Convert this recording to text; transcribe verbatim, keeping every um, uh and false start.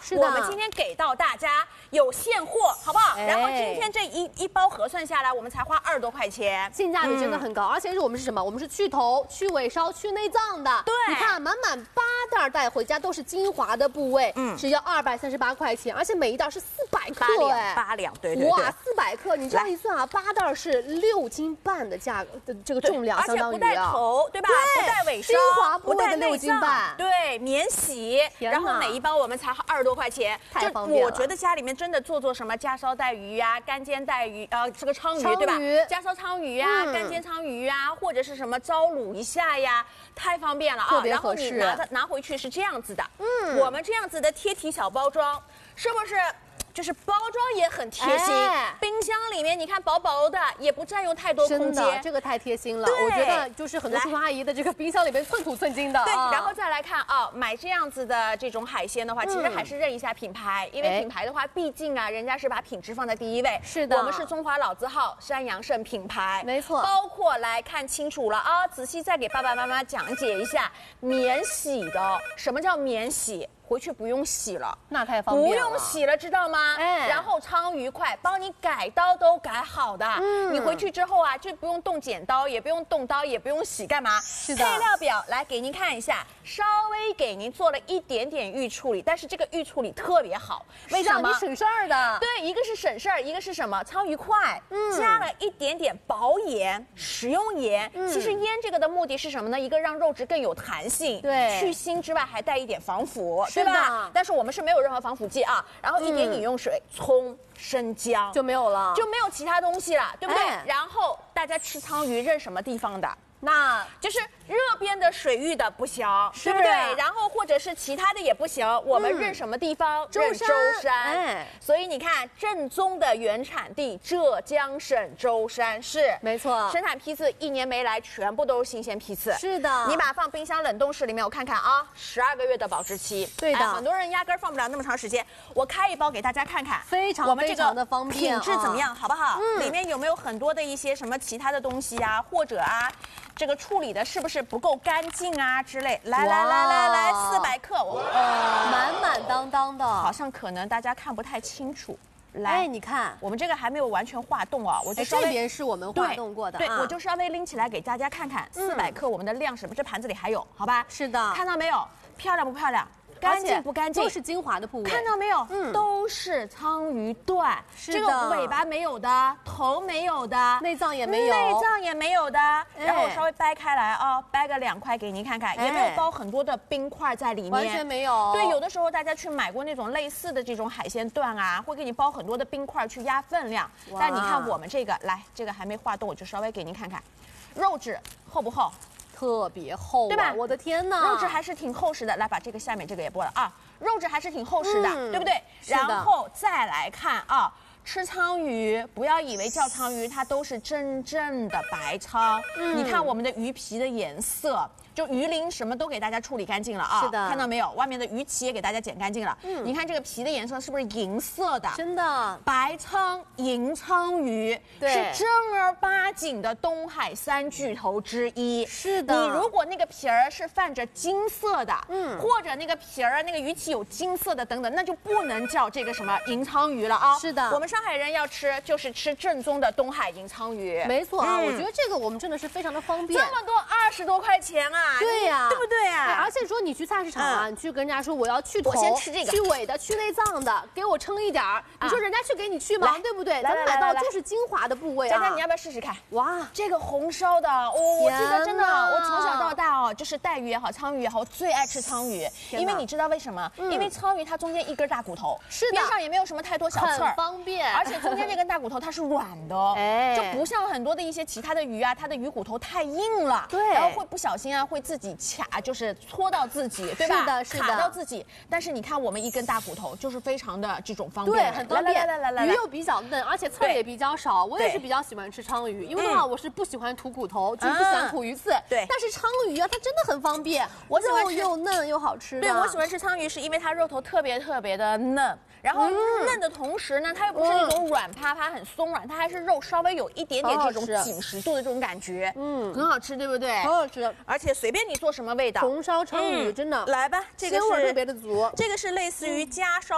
是的， 我们今天给到大家有现货，好不好？ 哎、 然后今天这一一包核算下来，我们才花二十多块钱， 性价比真的很高。嗯、而且是我们是什么？我们是去头、去尾梢、去内脏的。 对， 你看满满八袋带回家都是精华的部位，嗯，只要二百三十八块钱，而且每一袋是四百克， 哎，八两，对对对， 哇，四百克，你这样一算啊，八袋是六斤半的价格的这个重量，相当于啊， 而且不带头，对吧？ 对， 不带尾梢， 精华部位的六斤半， 对，免洗，然后每一包我们才二十多块钱， 太方便了。 我觉得家里面真的做做什么家烧带鱼呀、干煎带鱼，呃，这个鲳鱼对吧？家烧鲳鱼呀、干煎鲳鱼呀，或者是什么糟卤一下呀，太方便了啊！ 然后你拿它拿回去是这样子的，嗯，我们这样子的贴体小包装，是不是？就是包装也很贴心，哎、冰箱里面你看薄薄的，也不占用太多空间， 这个太贴心了。我觉得就是很多叔叔阿姨的这个冰箱里面寸土寸金的。 对，然后再来看啊，买这样子的这种海鲜的话，其实还是认一下品牌，因为品牌的话，毕竟啊，人家是把品质放在第一位。 是的， 我们是中华老字号山阳盛品牌， 没错。 包括来看清楚了啊，仔细再给爸爸妈妈讲解一下，免洗的，什么叫免洗？回去不用洗了， 那太方便了， 不用洗了，知道吗？哎，然后鲳鱼块帮你改刀都改好的，嗯，你回去之后啊，就不用动剪刀，也不用动刀，也不用洗，干嘛？ 是的。 配料表来给您看一下，稍微给您做了一点点预处理，但是这个预处理特别好，为什么？ 你省事儿的。 对，一个是省事儿，一个是什么？鲳鱼块，嗯，加了一点点薄盐，食用盐。嗯，其实腌这个的目的是什么呢？一个让肉质更有弹性， 对， 去腥之外还带一点防腐。对吧？但是我们是没有任何防腐剂啊，然后一点饮用水、葱、生姜就没有了， 就没有其他东西了，对不对？哎、然后大家吃鲳鱼认什么地方的？ 那就是热边的水域的不行，对不对？然后或者是其他的也不行，我们认什么地方？认舟山。哎，所以你看，正宗的原产地浙江省舟山市， 没错， 生产批次一年没来，全部都是新鲜批次。 是的， 你把它放冰箱冷冻室里面，我看看啊，十二个月的保质期。 对的， 很多人压根儿放不了那么长时间。我开一包给大家看看， 非常我们这个的方便， 品质怎么样，好不好？嗯，里面有没有很多的一些什么其他的东西啊，或者啊？这个处理的是不是不够干净啊之类？来来来来来，四百克， 呃，满满当当的， 好像可能大家看不太清楚。来， 哎，你看， 我们这个还没有完全化冻啊，我就这边是我们化冻过的， 对，我就稍微拎起来给大家看看，四百克我们的量什么？这盘子里还有，好吧？ 是的， 看到没有？漂亮不漂亮？干净不干净？ 都是精华的部位， 看到没有？嗯，都是鲳鱼段，这个尾巴没有的，头没有的， 内脏也没有， 内脏也没有的。然后我稍微掰开来啊，掰个两块给您看看，也没有包很多的冰块在里面， 完全没有。 对，有的时候大家去买过那种类似的这种海鲜段啊，会给你包很多的冰块去压分量。但你看我们这个，来，这个还没化冻，我就稍微给您看看，肉质厚不厚？ 特别厚， 对吧？ 我的天哪， 肉质还是挺厚实的。来，把这个下面这个也剥了啊，肉质还是挺厚实的， 嗯、 对不对？然后再来看啊，吃鲳鱼不要以为叫鲳鱼它都是真正的白鲳，嗯、你看我们的鱼皮的颜色。就鱼鳞什么都给大家处理干净了啊！ 是的， 看到没有？外面的鱼鳍也给大家剪干净了。嗯，你看这个皮的颜色是不是银色的？ 真的， 白鲳银鲳鱼是正儿八经的东海三巨头之一。 是的， 你如果那个皮儿是泛着金色的，嗯，或者那个皮儿那个鱼鳍有金色的等等，那就不能叫这个什么银鲳鱼了啊！ 是的， 我们上海人要吃就是吃正宗的东海银鲳鱼。 没错啊，嗯、我觉得这个我们真的是非常的方便。 这么多二十多块钱啊！ 对呀， 对不对啊？ 而且说你去菜市场啊，你去跟人家说我要去头， 我先吃这个， 去尾的，去内脏的，给我称一点儿。你说人家去给你去吗？对不对？咱们买到就是精华的部位啊。 佳佳，你要不要试试看？ 哇， 这个红烧的，哦，我记得真的，我从小到大哦，就是带鱼也好，鲳鱼也好，我最爱吃鲳鱼，因为你知道为什么？因为鲳鱼它中间一根大骨头， 是的， 边上也没有什么太多小刺儿， 很方便。 而且中间这根大骨头它是软的，哎，就不像很多的一些其他的鱼啊，它的鱼骨头太硬了， 对， 然后会不小心啊，会自己卡，就是搓到自己，对吧？ 是的，是的， 卡到自己。但是你看我们一根大骨头，就是非常的这种方便， 对，很方便。 来来来来来， 鱼又比较嫩，而且刺儿也比较少。我也是比较喜欢吃鲳鱼，因为的话我是不喜欢吐骨头，就是不喜欢吐鱼刺。 对， 但是鲳鱼啊，它真的很方便，我喜欢吃又嫩又好吃。 对，我喜欢吃鲳鱼是因为它肉头特别特别的嫩，然后嫩的同时呢，它又不是那种软趴趴很松软，它还是肉稍微有一点点这种紧实度的这种感觉，嗯，很好吃，对不对？ 很好吃， 而且随便你做什么味道， 红烧鲳鱼真的来吧，这个是特别的足， 这个是类似于家烧。